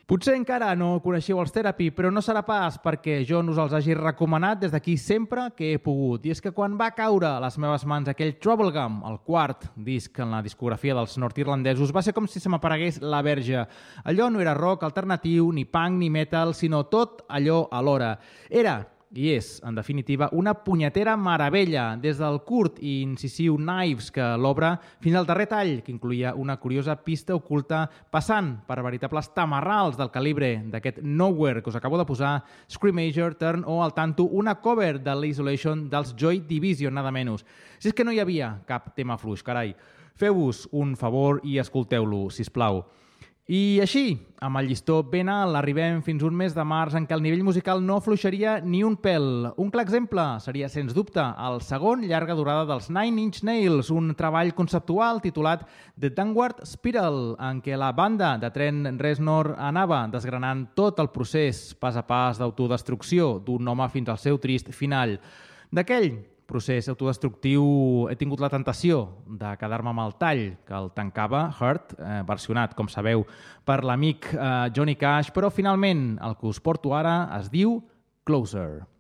Potser encara no coneixeu els Therapy, però no serà pas perquè jo no us els hagi recomanat des d'aquí sempre que he pogut. I és que quan va caure a les meves mans aquell Troublegum, el quart disc en la discografia dels nord-irlandesos, va ser com si se m'aparegués la verge. Allò no era rock alternatiu, ni punk, ni metal, sinó tot allò alhora. Era i és, en definitiva, una punyetera meravella, des del curt i incisiu Knives que l'obre fins al darrer tall, que incluïa una curiosa pista oculta, passant per veritables tamarrals del calibre d'aquest Nowhere que us acabo de posar, Screamager, Turn o al tanto una cover de l'Isolation dels Joy Division, nada menys. Si és que no hi havia cap tema fluix, carai. Feu-vos un favor i escolteu-lo, sisplau. I així, amb el llistó ben alt, arribem fins un mes de març en què el nivell musical no afluixaria ni un pèl. Un clar exemple seria, sens dubte, el segon llarga durada dels Nine Inch Nails, un treball conceptual titulat The Downward Spiral, en què la banda de Trent Reznor anava desgranant tot el procés pas a pas d'autodestrucció d'un home fins al seu trist final. D'aquell procés autodestructiu he tingut la tentació de quedar-me amb el tall que el tancava Hurt, versionat, com sabeu, per l'amic Johnny Cash, però finalment el que us porto ara es diu Closer.